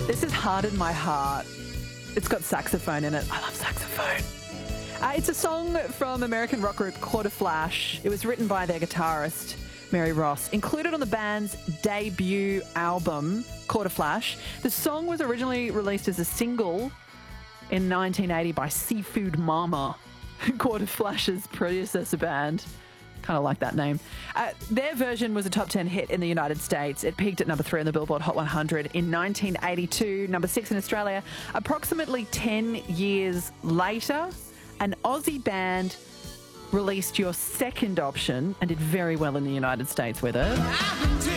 This is Harden My Heart. It's got saxophone in it. I love saxophone. It's a song from American rock group Quarterflash. It was written by their guitarist, Mary Ross. Included on the band's debut album, Quarterflash, the song was originally released as a single in 1980 by Seafood Mama, Quarterflash's predecessor band. Kind of like that name. Their version was a top 10 hit in the United States. It peaked at number 3 on the Billboard Hot 100 in 1982, number 6 in Australia. Approximately 10 years later, an Aussie band released your second option and did very well in the United States with it.